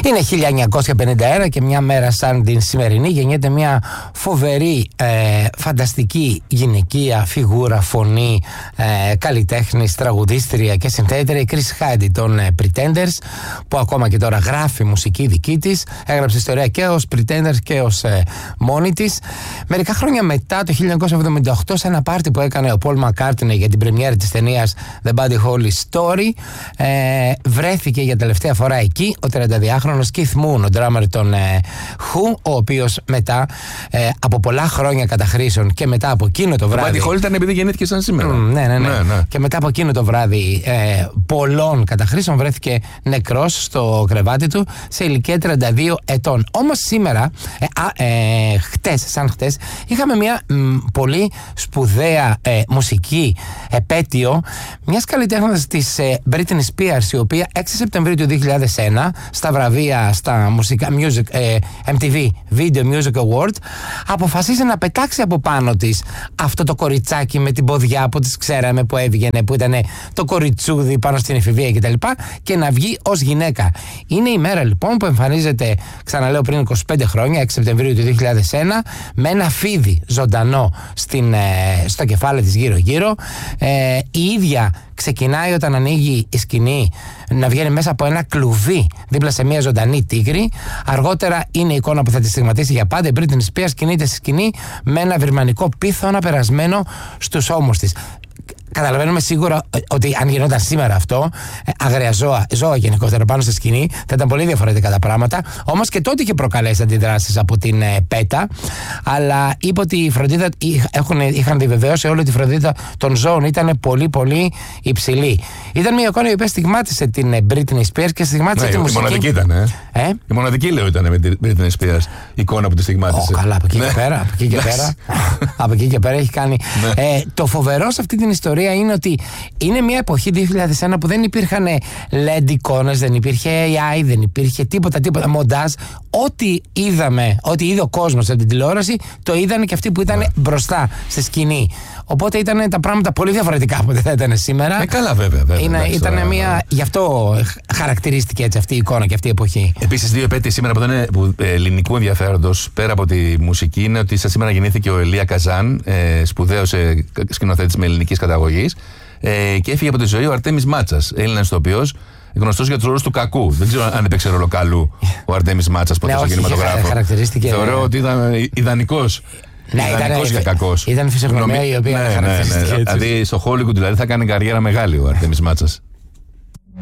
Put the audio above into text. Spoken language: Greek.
Είναι 1951 και μια μέρα σαν την σημερινή γεννιέται μια φοβερή, φανταστική γυναικεία φιγούρα, φωνή, καλλιτέχνης, τραγουδίστρια και συνθέτρια, η Chris Heide των Pretenders, που ακόμα και τώρα γράφει μουσική δική της. Έγραψε ιστορία και ως Pretenders και ως μόνη της. Μερικά χρόνια μετά, το 1978, σε ένα πάρτι που έκανε ο Paul McCartney για την πρεμιέρα της ταινίας The Buddy Holly Story, βρέθηκε για τελευταία φορά εκεί ο 32χρονος Keith Moon, ο drummer των Who, ο οποίος μετά από πολλά χρόνια καταχρήσεων και μετά από εκείνο το βράδυ. Το Buddy Holly ήταν επειδή γεννήθηκε σαν σήμερα. Ναι. Και μετά από εκείνο το βράδυ πολλών καταχρήσεων βρέθηκε νεκρός στο κρεβάτι του σε ηλικία 32 ετών. Όμως σήμερα, σαν χτες, είχαμε μια πολύ σπουδαία μουσική επέτειο μιας καλλιτέχνης της Britney Spears, η οποία 6 Σεπτεμβρίου του 2001 στα βραβεία, στα μουσικά MTV Video Music Award, αποφασίζει να πετάξει από πάνω της αυτό το κοριτσάκι με την ποδιά που της ξέραμε που έβγαινε, που ήταν το κοριτσούδι πάνω στην εφηβεία κτλ. Και να βγει ως γυναίκα. Είναι η μέρα λοιπόν που εμφανίζεται, ξαναλέω, πριν 25 χρόνια, 6 Σεπτεμβρίου του 2001, με ένα φίδι ζωντανό στο κεφάλι της γύρω-γύρω. Η ίδια ξεκινάει όταν ανοίγει η σκηνή να βγαίνει μέσα από ένα κλουβί δίπλα σε μια ζωντανή τίγρη. Αργότερα είναι η εικόνα που θα τη στιγματίσει για πάντα. Η Britney Spears κινείται στη σκηνή με ένα βυρμανικό πίθωνα περασμένο στους ώμους της. Καταλαβαίνουμε σίγουρα ότι αν γινόταν σήμερα αυτό, αγραία ζώα γενικότερα πάνω στη σκηνή, θα ήταν πολύ διαφορετικά τα πράγματα. Όμως και τότε είχε προκαλέσει αντιδράσεις από την ΠΕΤΑ. Αλλά είπε ότι η φροντίδα, είχαν διβεβαιώσει όλη τη φροντίδα των ζώων ήταν πολύ πολύ υψηλή. Ήταν μια εικόνα η οποία στιγμάτισε την Britney Spears και στιγμάτισε τη μουσική. Η μοναδική ήταν, Η μοναδική, λέω, ήταν με την Britney Spears, η εικόνα που τη στιγμάτισε. Καλά, από εκεί και πέρα. Από εκεί και πέρα έχει κάνει. Το φοβερό σε αυτή την ιστορία είναι ότι είναι μια εποχή 2001 που δεν υπήρχαν LED εικόνες, δεν υπήρχε AI, δεν υπήρχε τίποτα μοντάζ. Ό,τι είδε ο κόσμος από την τηλεόραση, το είδανε και αυτοί που ήταν μπροστά στη σκηνή. Οπότε ήταν τα πράγματα πολύ διαφορετικά από ό,τι θα ήταν σήμερα. Καλά, βέβαια. Ήταν μια. Γι' αυτό χαρακτηρίστηκε έτσι αυτή η εικόνα και αυτή η εποχή. Επίσης, δύο επέτειοι σήμερα που ελληνικού ενδιαφέροντος, πέρα από τη μουσική, είναι ότι σήμερα γεννήθηκε ο Ελία Καζάν, σπουδαίος σκηνοθέτης με ελληνικής καταγωγής, και έφυγε από τη ζωή ο Αρτέμις Μάτσας, Έλληνας ηθοποιός, γνωστός για τους ρόλους του κακού. Δεν ξέρω αν έπαιξε ρόλο καλού ο Αρτέμις Μάτσας ποτέ στο κινηματογράφο. Θεωρώ ότι ήταν ιδανικός. Ιδανικός για κακός. Ήταν φυσιογνωμία η οποία χαρακτηριστική. Δηλαδή στο Hollywood δηλαδή θα κάνει καριέρα μεγάλη ο Αρτέμις Μάτσας.